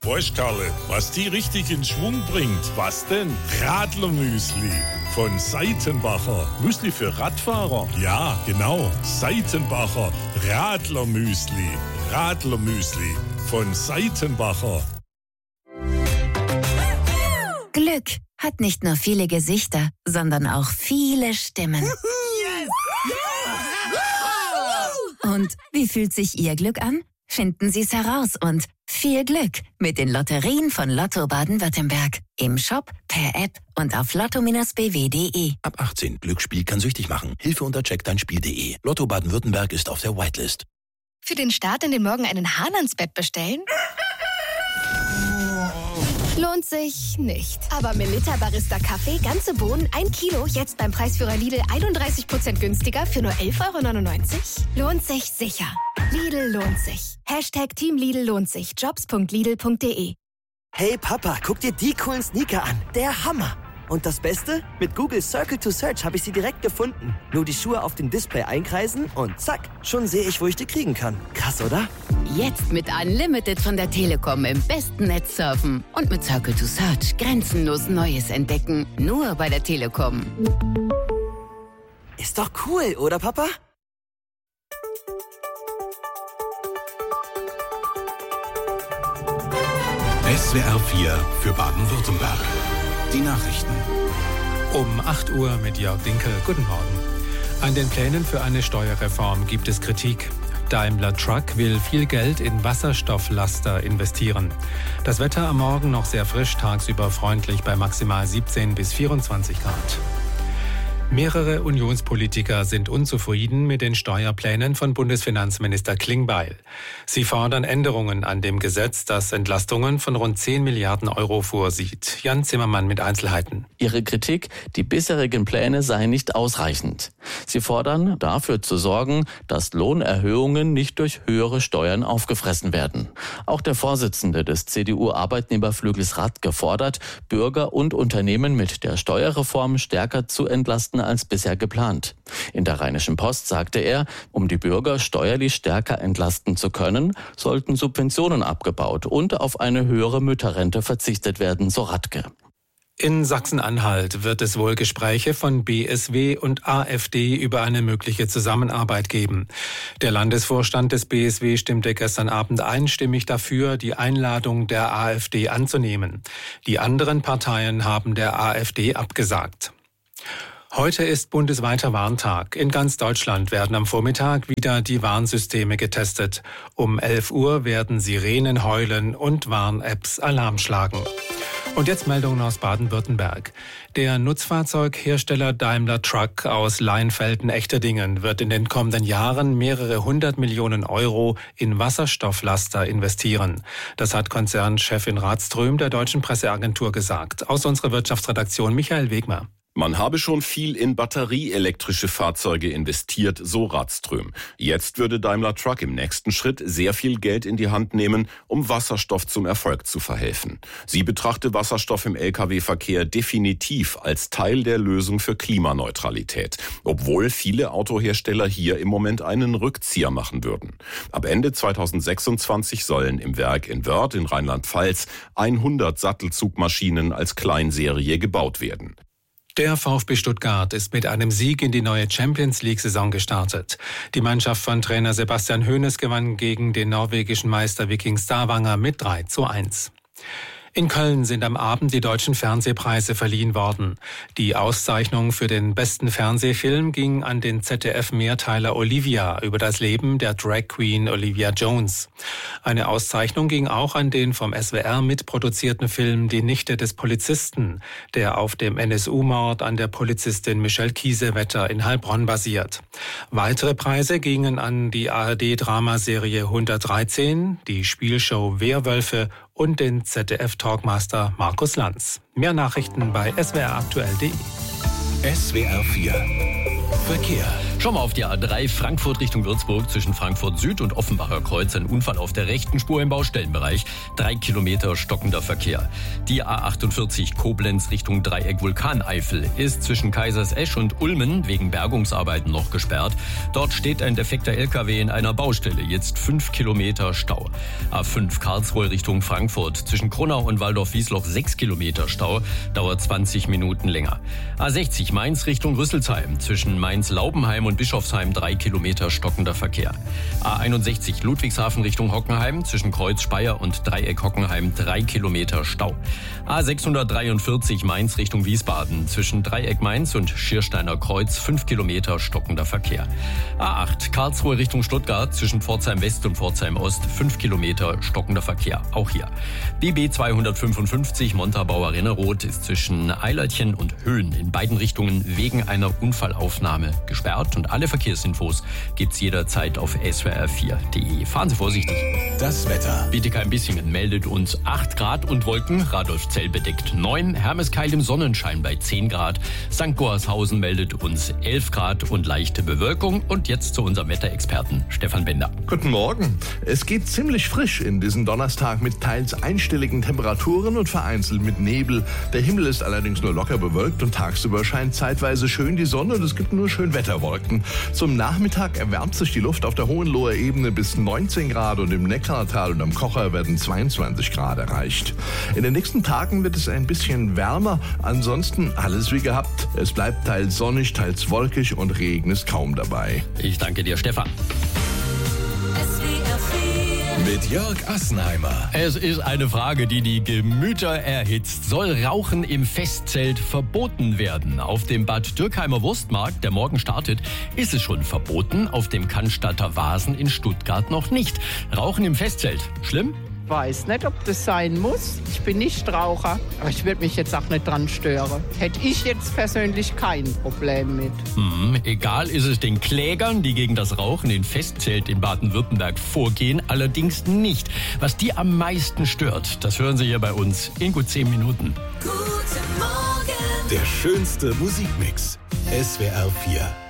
Weißt, Karle, was die richtig in Schwung bringt? Was denn? Radlermüsli von Seitenbacher. Müsli für Radfahrer? Ja, genau. Seitenbacher Radlermüsli. Radlermüsli von Seitenbacher. Glück hat nicht nur viele Gesichter, sondern auch viele Stimmen. Und wie fühlt sich Ihr Glück an? Finden Sie es heraus und viel Glück mit den Lotterien von Lotto Baden-Württemberg. Im Shop, per App und auf lotto-bw.de. Ab 18. Glücksspiel kann süchtig machen. Hilfe unter checkdeinspiel.de. Lotto Baden-Württemberg ist auf der Whitelist. Für den Start in den Morgen einen Hahn ans Bett bestellen? Lohnt sich nicht. Aber Melitta Barista Kaffee, ganze Bohnen, 1 Kilo, jetzt beim Preisführer Lidl 31% günstiger für nur 11,99 €? Lohnt sich sicher. Lidl lohnt sich. Team Lidl lohnt sich. Jobs.lidl.de. Hey Papa, guck dir die coolen Sneaker an. Der Hammer. Und das Beste? Mit Google Circle to Search habe ich sie direkt gefunden. Nur die Schuhe auf dem Display einkreisen und zack, schon sehe ich, wo ich die kriegen kann. Krass, oder? Jetzt mit Unlimited von der Telekom im besten Netz surfen. Und mit Circle to Search grenzenlos Neues entdecken. Nur bei der Telekom. Ist doch cool, oder Papa? SWR 4 für Baden-Württemberg. Die Nachrichten. Um 8 Uhr mit Jörg Dinkel. Guten Morgen. An den Plänen für eine Steuerreform gibt es Kritik. Daimler Truck will viel Geld in Wasserstofflaster investieren. Das Wetter am Morgen noch sehr frisch, tagsüber freundlich bei maximal 17 bis 24 Grad. Mehrere Unionspolitiker sind unzufrieden mit den Steuerplänen von Bundesfinanzminister Klingbeil. Sie fordern Änderungen an dem Gesetz, das Entlastungen von rund 10 Milliarden € vorsieht. Jan Zimmermann mit Einzelheiten. Ihre Kritik, die bisherigen Pläne seien nicht ausreichend. Sie fordern, dafür zu sorgen, dass Lohnerhöhungen nicht durch höhere Steuern aufgefressen werden. Auch der Vorsitzende des CDU-Arbeitnehmerflügels Radke fordert, Bürger und Unternehmen mit der Steuerreform stärker zu entlasten als bisher geplant. In der Rheinischen Post sagte er, um die Bürger steuerlich stärker entlasten zu können, sollten Subventionen abgebaut und auf eine höhere Mütterrente verzichtet werden, so Radke. In Sachsen-Anhalt wird es wohl Gespräche von BSW und AfD über eine mögliche Zusammenarbeit geben. Der Landesvorstand des BSW stimmte gestern Abend einstimmig dafür, die Einladung der AfD anzunehmen. Die anderen Parteien haben der AfD abgesagt. Heute ist bundesweiter Warntag. In ganz Deutschland werden am Vormittag wieder die Warnsysteme getestet. Um 11 Uhr werden Sirenen heulen und Warn-Apps Alarm schlagen. Und jetzt Meldungen aus Baden-Württemberg. Der Nutzfahrzeughersteller Daimler Truck aus Leinfelden-Echterdingen wird in den kommenden Jahren mehrere 100 Millionen € in Wasserstofflaster investieren. Das hat Konzernchefin Radström der Deutschen Presseagentur gesagt. Aus unserer Wirtschaftsredaktion Michael Wegmer. Man habe schon viel in batterieelektrische Fahrzeuge investiert, so Radström. Jetzt würde Daimler Truck im nächsten Schritt sehr viel Geld in die Hand nehmen, um Wasserstoff zum Erfolg zu verhelfen. Sie betrachte Wasserstoff im Lkw-Verkehr definitiv als Teil der Lösung für Klimaneutralität, obwohl viele Autohersteller hier im Moment einen Rückzieher machen würden. Ab Ende 2026 sollen im Werk in Wörth in Rheinland-Pfalz 100 Sattelzugmaschinen als Kleinserie gebaut werden. Der VfB Stuttgart ist mit einem Sieg in die neue Champions-League-Saison gestartet. Die Mannschaft von Trainer Sebastian Hoeneß gewann gegen den norwegischen Meister Viking Stavanger mit 3:1. In Köln sind am Abend die deutschen Fernsehpreise verliehen worden. Die Auszeichnung für den besten Fernsehfilm ging an den ZDF-Mehrteiler Olivia über das Leben der Drag Queen Olivia Jones. Eine Auszeichnung ging auch an den vom SWR mitproduzierten Film Die Nichte des Polizisten, der auf dem NSU-Mord an der Polizistin Michelle Kiesewetter in Heilbronn basiert. Weitere Preise gingen an die ARD-Dramaserie 113, die Spielshow Werwölfe und den ZDF-Talkmaster Markus Lanz. Mehr Nachrichten bei swraktuell.de. SWR 4 Verkehr. Schon mal auf die A3 Frankfurt Richtung Würzburg zwischen Frankfurt Süd und Offenbacher Kreuz. Ein Unfall auf der rechten Spur im Baustellenbereich. 3 Kilometer stockender Verkehr. Die A48 Koblenz Richtung Dreieck Vulkaneifel ist zwischen Kaisersesch und Ulmen wegen Bergungsarbeiten noch gesperrt. Dort steht ein defekter LKW in einer Baustelle. Jetzt 5 Kilometer Stau. A5 Karlsruhe Richtung Frankfurt zwischen Kronau und Waldorf-Wiesloch 6 Kilometer Stau. Dauert 20 Minuten länger. A60 Mainz Richtung Rüsselsheim zwischen Mainz-Laubenheim und Bischofsheim 3 Kilometer stockender Verkehr. A61 Ludwigshafen Richtung Hockenheim zwischen Kreuz Speyer und Dreieck Hockenheim 3 Kilometer Stau. A643 Mainz Richtung Wiesbaden zwischen Dreieck Mainz und Schiersteiner Kreuz 5 Kilometer stockender Verkehr. A8 Karlsruhe Richtung Stuttgart zwischen Pforzheim West und Pforzheim Ost 5 Kilometer stockender Verkehr. Auch hier. Die B255 Montabaur-Renneroth ist zwischen Eilertchen und Höhen in beiden Richtungen wegen einer Unfallaufnahme gesperrt. Und alle Verkehrsinfos gibt's jederzeit auf swr4.de. Fahren Sie vorsichtig. Das Wetter. Bietigheim-Bissingen meldet uns 8 Grad und Wolken. Radolfzell bedeckt 9. Hermeskeil im Sonnenschein bei 10 Grad. St. Goarshausen meldet uns 11 Grad und leichte Bewölkung. Und jetzt zu unserem Wetterexperten Stefan Bender. Guten Morgen. Es geht ziemlich frisch in diesen Donnerstag mit teils einstelligen Temperaturen und vereinzelt mit Nebel. Der Himmel ist allerdings nur locker bewölkt und tagsüber scheint zeitweise schön die Sonne und es gibt nur schön Wetterwolken. Zum Nachmittag erwärmt sich die Luft auf der Hohenloher Ebene bis 19 Grad und im Neckartal und am Kocher werden 22 Grad erreicht. In den nächsten Tagen wird es ein bisschen wärmer, ansonsten alles wie gehabt. Es bleibt teils sonnig, teils wolkig und Regen ist kaum dabei. Ich danke dir, Stefan. Mit Jörg Assenheimer. Es ist eine Frage, die die Gemüter erhitzt. Soll Rauchen im Festzelt verboten werden? Auf dem Bad Dürkheimer Wurstmarkt, der morgen startet, ist es schon verboten. Auf dem Cannstatter Vasen in Stuttgart noch nicht. Rauchen im Festzelt. Schlimm? Weiß nicht, ob das sein muss. Ich bin nicht Raucher, aber ich würde mich jetzt auch nicht dran stören. Hätte ich jetzt persönlich kein Problem mit. Egal ist es den Klägern, die gegen das Rauchen in Festzelt in Baden-Württemberg vorgehen, allerdings nicht. Was die am meisten stört, das hören Sie hier bei uns in gut 10 Minuten. Guten Morgen. Der schönste Musikmix. SWR 4.